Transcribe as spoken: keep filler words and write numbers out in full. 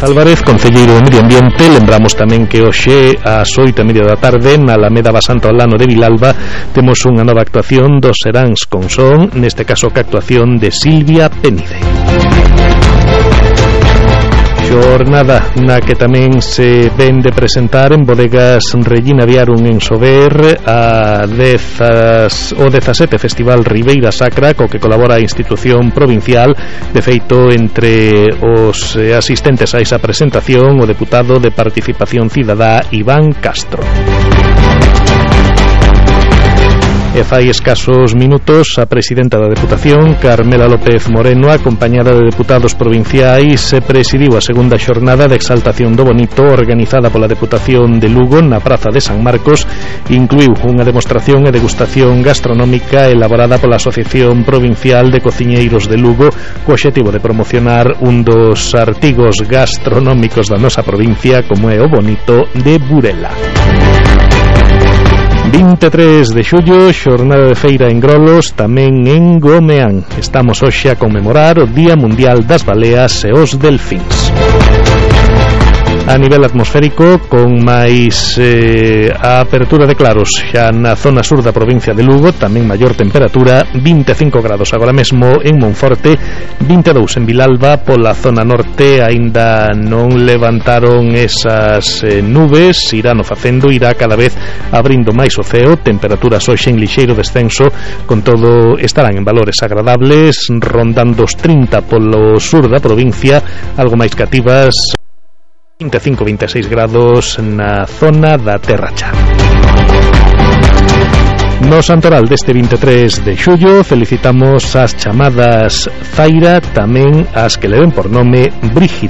Álvarez, concelleiro de Medio Ambiente. Lembramos tamén que hoxe ás oito e media da tarde na Alameda Basanta Olano de Vilalba temos unha nova actuación dos Seráns con Son, neste caso que actuación de Silvia Penide. Xornada na que tamén se ven de presentar en bodegas Regina Viarum en Sober a dezas, o dezasete Festival Ribeira Sacra, co que colabora a institución provincial. De feito, entre os asistentes a esa presentación, o deputado de Participación Cidadá Iván Castro. E fai escasos minutos a presidenta da Deputación, Carmela López Moreno, acompañada de deputados provinciais, se presidiu a segunda xornada de exaltación do bonito organizada pola Deputación de Lugo na Praza de San Marcos. Incluiu unha demostración e degustación gastronómica elaborada pola Asociación Provincial de Cociñeiros de Lugo, co obxectivo de promocionar un dos artigos gastronómicos da nosa provincia, como é o bonito de Burela. vinte e tres de xullo, xornada de feira en Grolos, tamén en Gomeán. Estamos hoxe a conmemorar o Día Mundial das Baleas e os Delfíns. A nivel atmosférico, con máis eh, a apertura de claros xa na zona sur da provincia de Lugo, tamén maior temperatura, vinte e cinco grados agora mesmo en Monforte, vinte e dous en Vilalba. Pola zona norte aínda non levantaron esas eh, nubes, irán o facendo, irá cada vez abrindo máis o ceo, temperaturas hoxe en lixeiro descenso, con todo estarán en valores agradables, rondando os trinta polo sur da provincia, algo máis cativas, vinte e cinco a vinte e seis grados na zona da Terra Cha. No santoral deste vinte e tres de xullo felicitamos as chamadas Zaira, tamén as que leven por nome Brígida.